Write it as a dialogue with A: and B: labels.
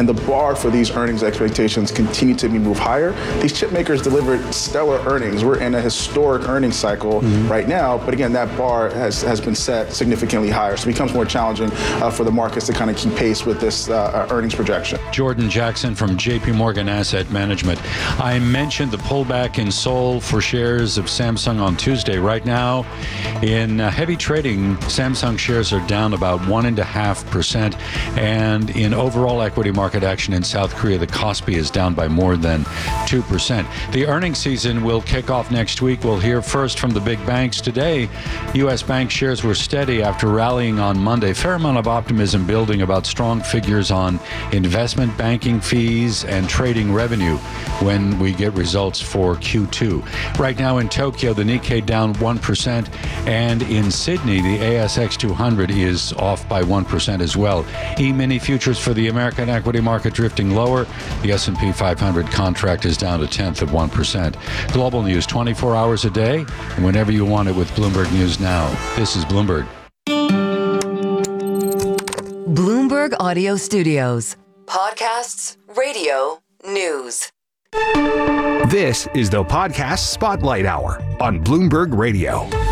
A: and the bar for these earnings expectations continue to be moved higher. These chip makers delivered stellar earnings. We're in a historic earnings cycle right now, but again, that bar has been set significantly higher, so it becomes more challenging for the markets to kind of keep pace with this earnings projection.
B: Jordan Jackson from JP Morgan Asset Management. I mentioned the pullback in Seoul for shares of Samsung on Tuesday. Right now, in heavy trading, Samsung shares are down about 1.5%, and in overall equity market action in South Korea, the Kospi is down by more than 2%. The earnings season will kick off next week. We'll hear first from the big banks. Today, U.S. bank shares were steady after rallying on Monday. Fair amount of optimism building about strong figures on investment banking fees and trading revenue when we get results for Q2. Right now in Tokyo, the Nikkei down 1%, and in Sydney, the ASX 200 is off by 1% as well. E-mini futures for the American equity market drifting lower. The S&P 500 contract is down 0.1%. Global news 24 hours a day, and whenever you want it with Bloomberg News Now. This is Bloomberg.
C: Bloomberg Audio Studios. Podcasts, radio, news.
D: This is the Podcast Spotlight Hour on Bloomberg Radio.